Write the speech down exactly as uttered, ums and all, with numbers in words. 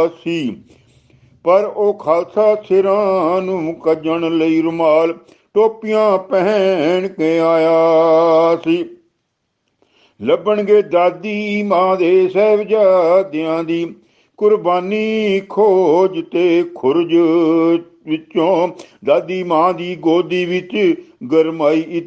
ਸੀ। ਪਰ ਉਹ ਖਾਲਸਾ ਸਿਰਾਂ ਨੂੰ ਕੱਜਣ ਲਈ ਰੁਮਾਲ ਟੋਪੀਆਂ ਪਹਿਨ ਕੇ ਆਇਆ ਸੀ। ਲੱਭਣਗੇ ਦਾਦੀ ਮਾਂ ਦੇ ਸਾਹਿਬਜ਼ਾਦਿਆਂ ਦੀ ਕੁਰਬਾਨੀ ਖੋਜ ਤੇ ਖੁਰਜ ਵਿੱਚੋਂ ਦਾਦੀ ਮਾਂ ਦੀ ਗੋਦੀ ਵਿੱਚ ਗਰਮਾਈ